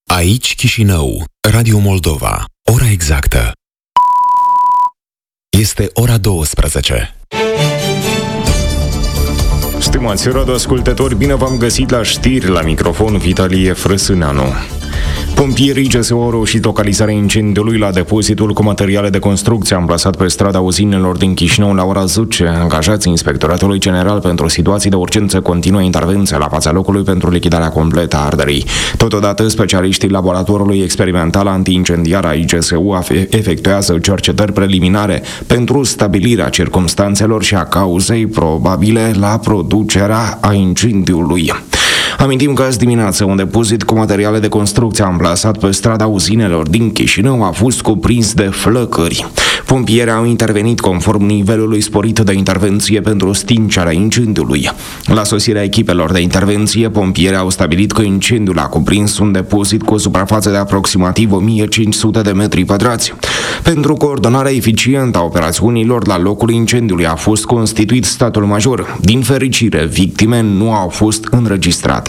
Aici Chișinău, Radio Moldova. Ora exactă. Este ora 12. Stimați radioascultători, bine v-am găsit la știri, la microfon Vitalie Frăsâneanu. Pompierii GSO au reușit localizarea incendiului la depozitul cu materiale de construcție amplasat pe strada uzinelor din Chișinău la ora 10. Angajații Inspectoratului General pentru Situații de Urgență continuă intervenția la fața locului pentru lichidarea completă a arderii. Totodată, specialiștii Laboratorului Experimental Anti-Incendiar a IGSU efectuează cercetări preliminare pentru stabilirea circumstanțelor și a cauzei probabile la producerea a incendiului. Amintim că azi dimineață un depozit cu materiale de construcție amplasat pe strada uzinelor din Chișinău a fost cuprins de flăcări. Pompierii au intervenit conform nivelului sporit de intervenție pentru stingerea incendiului. La sosirea echipelor de intervenție, pompierii au stabilit că incendiul a cuprins un depozit cu o suprafață de aproximativ 1500 de metri pătrați. Pentru coordonarea eficientă a operațiunilor la locul incendiului a fost constituit statul major. Din fericire, victime nu au fost înregistrate.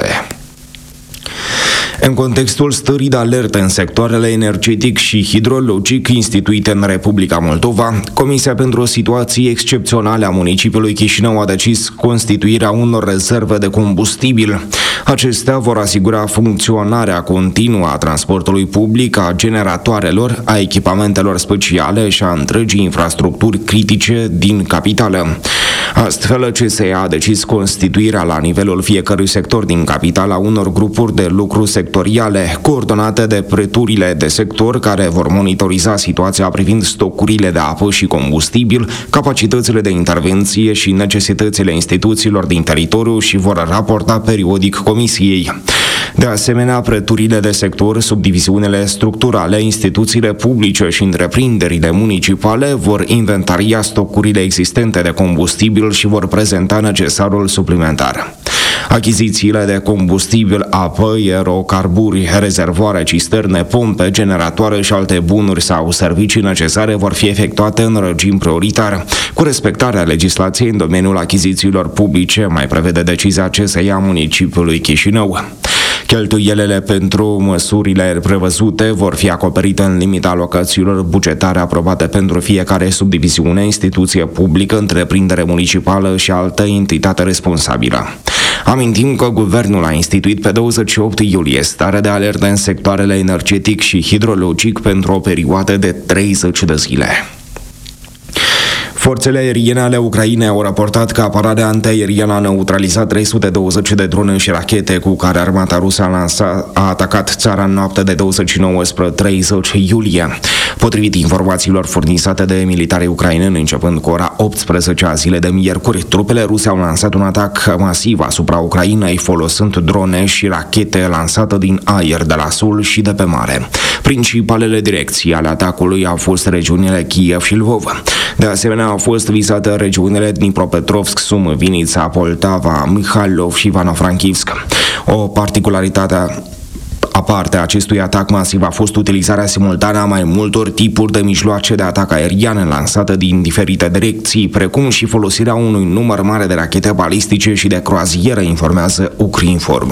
În contextul stării de alertă în sectoarele energetic și hidrologic instituite în Republica Moldova, Comisia pentru Situații Excepționale a municipiului Chișinău a decis constituirea unor rezerve de combustibil. Acestea vor asigura funcționarea continuă a transportului public, a generatoarelor, a echipamentelor speciale și a întregii infrastructuri critice din capitală. Astfel, CSE a decis constituirea la nivelul fiecărui sector din capitală a unor grupuri de lucru sectoriale, coordonate de preturile de sector, care vor monitoriza situația privind stocurile de apă și combustibil, capacitățile de intervenție și necesitățile instituțiilor din teritoriu și vor raporta periodic Comisiei. De asemenea, preturile de sector, subdiviziunile structurale, instituțiile publice și întreprinderile municipale vor inventaria stocurile existente de combustibil și vor prezenta necesarul suplimentar. Achizițiile de combustibil, apă, aerocarburi, rezervoare, cisterne, pompe, generatoare și alte bunuri sau servicii necesare vor fi efectuate în regim prioritar, cu respectarea legislației în domeniul achizițiilor publice, mai prevede decizia CSE a municipiului Chișinău. Cheltuielile pentru măsurile prevăzute vor fi acoperite în limita alocațiilor bugetare aprobate pentru fiecare subdiviziune, instituție publică, întreprindere municipală și altă entitate responsabilă. Amintim că guvernul a instituit pe 28 iulie stare de alertă în sectoarele energetic și hidrologic pentru o perioadă de 30 de zile. Forțele aeriene ale Ucrainei au raportat că apărarea antiaeriană a neutralizat 320 de drone și rachete cu care armata rusă a atacat țara în noaptea de 29 spre 30 iulie. Potrivit informațiilor furnizate de militarii ucraineni, începând cu ora 18 a zilei de miercuri, trupele ruse au lansat un atac masiv asupra Ucrainei, folosind drone și rachete lansate din aer, de la sul și de pe mare. Principalele direcții ale atacului au fost regiunile Kiev și Lvov. De asemenea, au fost vizate regiunile Dnipropetrovsk, Sumi, Vinița, Poltava, Mihailov și Ivano-Frankivsk. O particularitate aparte a acestui atac masiv a fost utilizarea simultană a mai multor tipuri de mijloace de atac aeriane lansate din diferite direcții, precum și folosirea unui număr mare de rachete balistice și de croazieră, informează Ukrinform.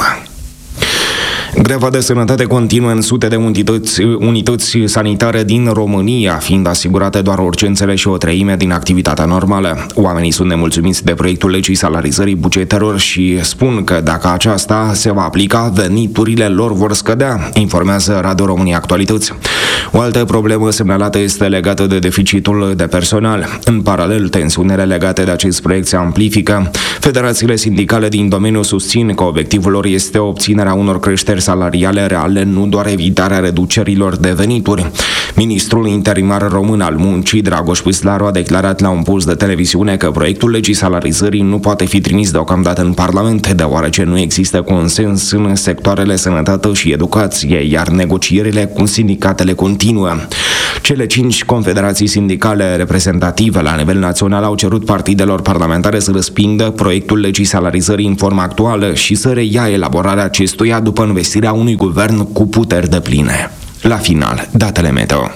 Greva de sănătate continuă în sute de unități sanitare din România, fiind asigurate doar urgențele și o treime din activitatea normală. Oamenii sunt nemulțumiți de proiectul legii salarizării bugetelor și spun că dacă aceasta se va aplica, veniturile lor vor scădea, informează Radio România Actualități. O altă problemă semnalată este legată de deficitul de personal. În paralel, tensiunile legate de acest proiect se amplifică. Federațiile sindicale din domeniu susțin că obiectivul lor este obținerea unor creșteri salariale reale, nu doar evitarea reducerilor de venituri. Ministrul interimar român al muncii, Dragoș Păslaru, a declarat la un post de televiziune că proiectul legii salarizării nu poate fi trimis deocamdată în Parlament, deoarece nu există consens în sectoarele sănătate și educație, iar negocierile cu sindicatele continuă. Cele 5 confederații sindicale reprezentative la nivel național au cerut partidelor parlamentare să respingă proiectul legii salarizării în forma actuală și să reia elaborarea acestuia după investirea unui guvern cu puteri depline. La final, datele meteo.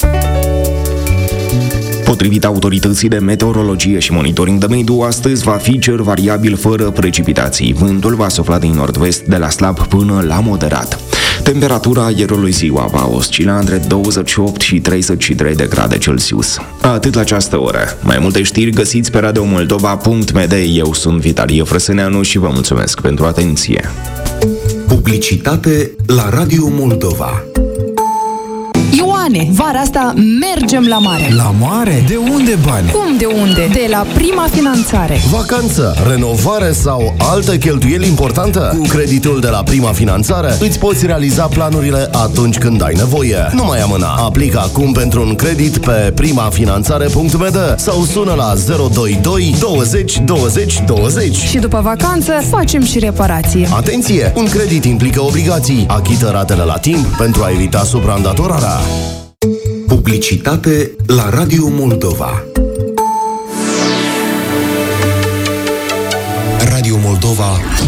Potrivit autorității de meteorologie și monitoring de mediu, astăzi va fi cer variabil fără precipitații. Vântul va sufla din nord-vest de la slab până la moderat. Temperatura aerului ziua va oscila între 28 și 33 de grade Celsius. Atât la această oră. Mai multe știri găsiți pe radiomoldova.md. Eu sunt Vitalie Frăsăneanu și vă mulțumesc pentru atenție. Publicitate la Radio Moldova. Ioane, vara asta mergem la mare. La mare? De unde bani? Cum de unde? De la Prima Finanțare. Vacanță, renovare sau altă cheltuieli importantă? Cu creditul de la Prima Finanțare îți poți realiza planurile atunci când ai nevoie. Nu mai amâna. Aplică acum pentru un credit pe primafinanțare.md sau sună la 022 20 20 20. Și după vacanță facem și reparație. Atenție! Un credit implică obligații. Achită ratele la timp pentru a evita supraîndatorarea. Publicitate la Radio Moldova. Radio Moldova